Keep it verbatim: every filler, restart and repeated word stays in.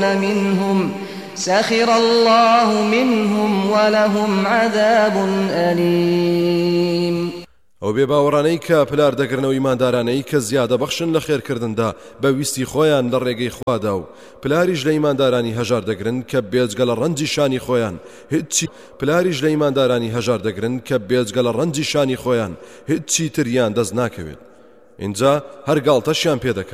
يسخرون منهم سخر الله منهم ولهم عذاب أليم. ئەو بێباوەڕانەی کە پلار دەگرنەوە ئیماندارانەی کە زیادە بەخشن لە خێرکردندا بە ویستی خۆیان لە ڕێگەی خوادا و پلاریش لە ئیماندارانی هەژار دەگرن کە بێجگە لە ڕەنجی شانی خۆیان هیچی پلاریش لە ئیماندارانی هەژار دەگرن کە بێجگە لە ڕەنجی شانی خۆیان هیچی تریان دەست ناکەوێت. اینجا هەر گاڵتەشیان پێ دەکات.